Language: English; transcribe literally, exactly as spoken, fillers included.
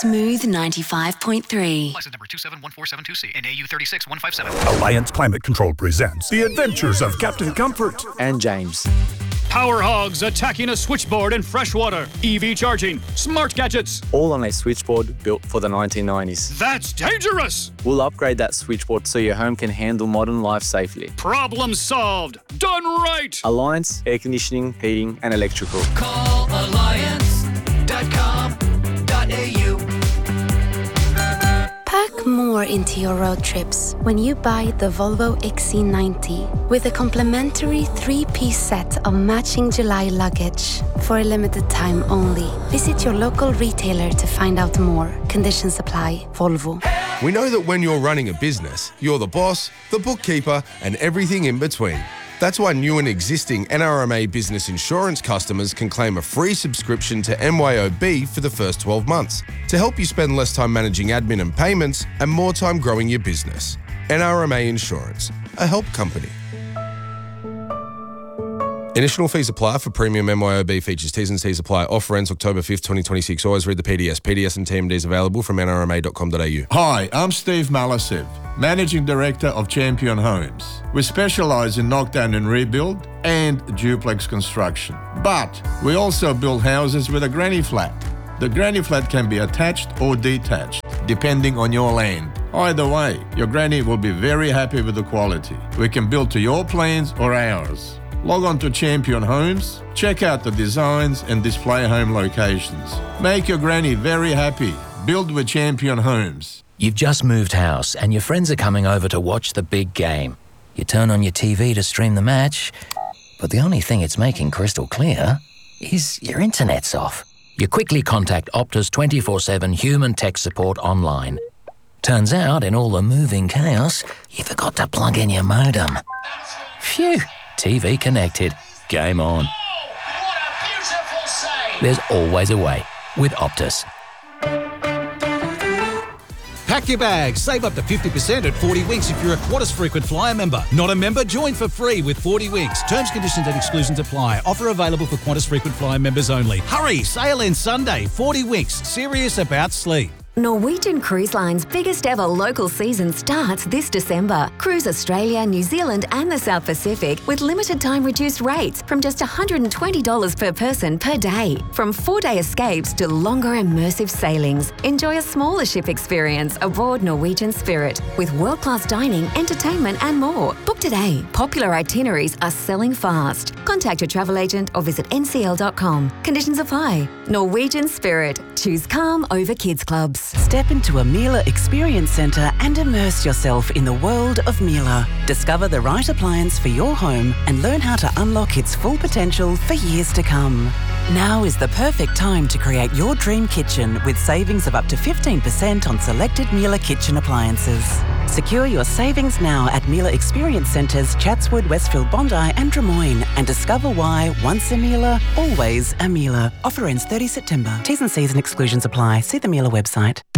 Smooth ninety-five point three. License number two seven one four seven two C and A U three six one five seven. Alliance Climate Control presents The Adventures of Captain Comfort and James. Power hogs attacking a switchboard in freshwater. E V charging. Smart gadgets. All on a switchboard built for the nineteen nineties. That's dangerous. We'll upgrade that switchboard so your home can handle modern life safely. Problem solved. Done right. Alliance Air Conditioning, Heating and Electrical. Call alliance dot com dot a u. Pack more into your road trips when you buy the Volvo X C ninety with a complimentary three-piece set of matching July luggage for a limited time only. Visit your local retailer to find out more. Conditions apply. Volvo. We know that when you're running a business, you're the boss, the bookkeeper, and everything in between. That's why new and existing N R M A Business Insurance customers can claim a free subscription to M Y O B for the first twelve months to help you spend less time managing admin and payments and more time growing your business. N R M A Insurance, a help company. Initial fees apply for premium M Y O B features. T's and C's apply. Offer ends October fifth, twenty twenty-six. Always read the P D S. P D S and T M Ds available from N R M A dot com dot a u. Hi, I'm Steve Malasiv, Managing Director of Champion Homes. We specialise in knockdown and rebuild and duplex construction. But we also build houses with a granny flat. The granny flat can be attached or detached, depending on your land. Either way, your granny will be very happy with the quality. We can build to your plans or ours. Log on to Champion Homes, check out the designs and display home locations. Make your granny very happy. Build with Champion Homes. You've just moved house and your friends are coming over to watch the big game. You turn on your T V to stream the match, but the only thing it's making crystal clear is your internet's off. You quickly contact Optus twenty-four seven human tech support online. Turns out, in all the moving chaos, you forgot to plug in your modem. Phew! T V connected. Game on. Oh, what a beautiful save! There's always a way with Optus. Pack your bags. Save up to fifty percent at forty winks if you're a Qantas frequent flyer member. Not a member? Join for free with forty winks. Terms, conditions and exclusions apply. Offer available for Qantas frequent flyer members only. Hurry! Sail in Sunday. forty winks. Serious about sleep. Norwegian Cruise Line's biggest ever local season starts this December. Cruise Australia, New Zealand and the South Pacific with limited time reduced rates from just one hundred twenty dollars per person per day. From four-day escapes to longer immersive sailings. Enjoy a smaller ship experience aboard Norwegian Spirit with world-class dining, entertainment and more. Book today. Popular itineraries are selling fast. Contact your travel agent or visit N C L dot com. Conditions apply. Norwegian Spirit. Choose calm over kids clubs. Step into a Miele Experience Centre and immerse yourself in the world of Miele. Discover the right appliance for your home and learn how to unlock its full potential for years to come. Now is the perfect time to create your dream kitchen with savings of up to fifteen percent on selected Miele kitchen appliances. Secure your savings now at Miele Experience Centres, Chatswood, Westfield, Bondi and Drummoyne, and discover why once a Miele, always a Miele. Offer ends thirtieth September. T's and C's and exclusions apply. See the Miele website.